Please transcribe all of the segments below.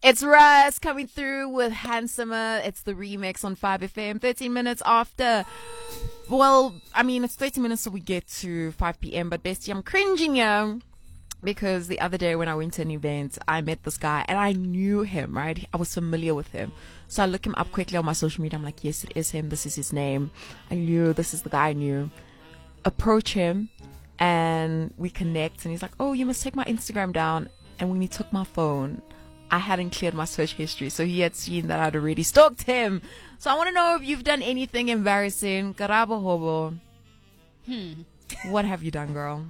It's Russ coming through with Handsomer. It's the remix on 5FM, 13 minutes after. Well, I mean, it's 30 minutes so we get to 5 p.m. But bestie, I'm cringing here because the other day when I went to an event, I met this guy and I knew him, right? I was familiar with him. So I look him up quickly on my social media. I'm like, yes, it is him. This is his name. I knew this is the guy I knew. Approach him and we connect. And he's like, oh, you must take my Instagram down. And when he took my phone, I hadn't cleared my search history, so he had seen that I'd already stalked him. So I want to know if you've done anything embarrassing. Karabo Hobo. What have you done, girl?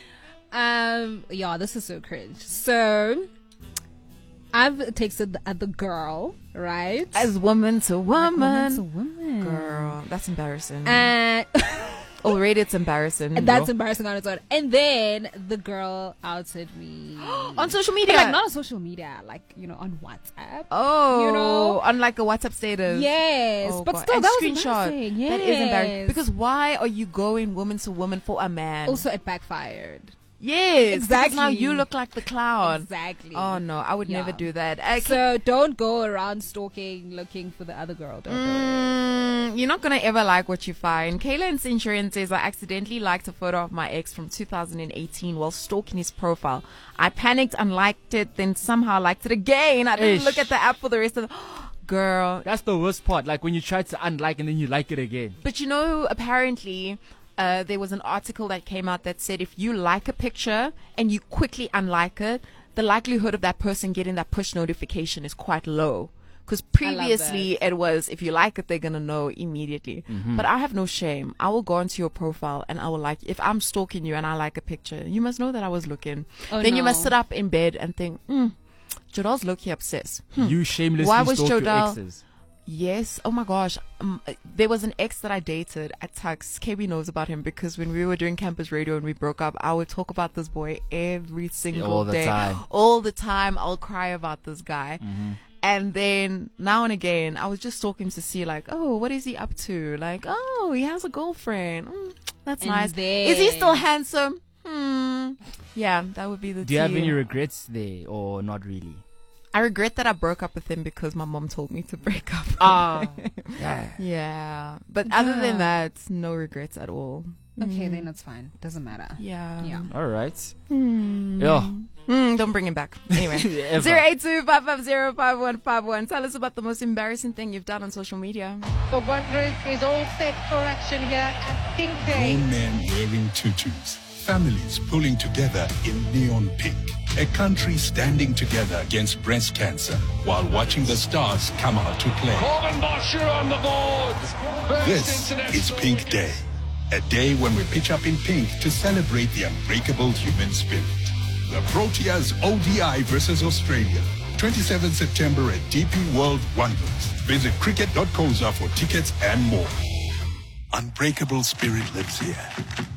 Yeah, this is so cringe. So I've texted the girl, right? As woman to woman. Woman to woman. Girl, that's embarrassing. And already it's embarrassing. and that's embarrassing on its own. And then the girl outed me on social media. But like not on social media, like, you know, on WhatsApp. Oh, you know, on like a WhatsApp status. Yes, oh, but God. still, and that was screenshot. embarrassing. Yes. That is embarrassing. Because why are you going woman to woman for a man? Also, it backfired. Yes, exactly. Now you look like the clown. Exactly. Oh no, I would never do that. Okay. So don't go around stalking, looking for the other girl. Don't do it. You're not gonna ever like what you find. Kayla in Centurion says, I accidentally liked a photo of my ex from 2018 while stalking his profile. I panicked, unliked it, then somehow liked it again. I didn't look at the app for the rest of the... Girl. That's the worst part. Like when you try to unlike and then you like it again. But you know, apparently... there was an article that came out that said if you like a picture and you quickly unlike it, the likelihood of that person getting that push notification is quite low. Because previously it was, if you like it, they're going to know immediately. Mm-hmm. But I have no shame. I will go onto your profile and I will like, if I'm stalking you and I like a picture, you must know that I was looking. Then you must sit up in bed and think, Jodal's low-key obsessed. You shamelessly stalk your exes. Yes. Oh my gosh. There was an ex that I dated at Tux. KB knows about him because when we were doing campus radio and we broke up, I would talk about this boy every single day. All the time. I'll cry about this guy. Mm-hmm. And then now and again, I was just talking to see like, oh, what is he up to? Like, oh, he has a girlfriend. That's nice. Is he still handsome? Yeah, that would be the Do you have any regrets there or not really? I regret that I broke up with him because my mom told me to break up. Yeah. But other than that, no regrets at all. Okay, then it's fine. Doesn't matter. Yeah. All right. Yeah. Don't bring him back. Anyway. 082-550-5151. Tell us about the most embarrassing thing you've done on social media. The Wanderers is all set for action here at Pink Day. Grown men wearing tutus. Families pulling together in neon pink. A country standing together against breast cancer while watching the stars come out to play. Corbin Bosher on the board. This is Pink Day. A day when we pitch up in pink to celebrate the unbreakable human spirit. The Proteas ODI versus Australia. 27 September at DP World Wanderers. Visit cricket.coza for tickets and more. Unbreakable spirit lives here.